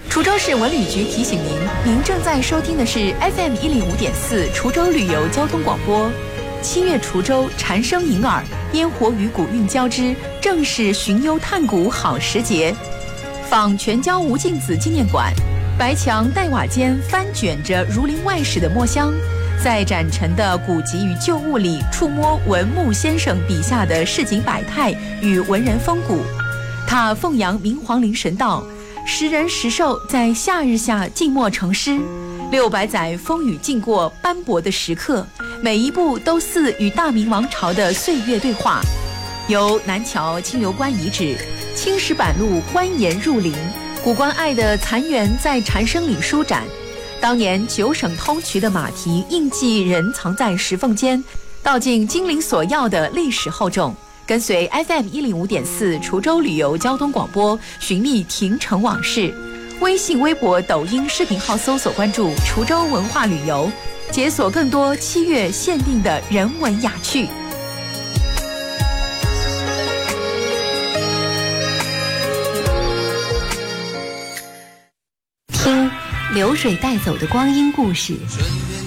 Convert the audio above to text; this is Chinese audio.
滁州市文旅局提醒您正在收听的是 FM 105.4滁州旅游交通广播。7月滁州蝉声迎耳，烟火与古韵交织，正是寻幽探古好时节。访全椒吴敬梓纪念馆，白墙黛瓦间翻卷着儒林外史的墨香，在展陈的古籍与旧物里触摸文牧先生笔下的市井百态与文人风骨。他奉扬明皇陵神道，时人时兽在夏日下静默成诗，600载风雨经过斑驳的时刻，每一步都似与大明王朝的岁月对话。由南桥清流关遗址、青石板路蜿蜒入林，古关隘的残垣在蝉声里舒展。当年9省通衢的马蹄印记仍藏在石缝间，道尽金陵所要的历史厚重。跟随 FM 105.4滁州旅游交通广播，寻觅亭城往事。微信、微博、抖音视频号搜索关注滁州文化旅游，解锁更多7月限定的人文雅趣。 听流水带走的光阴故事，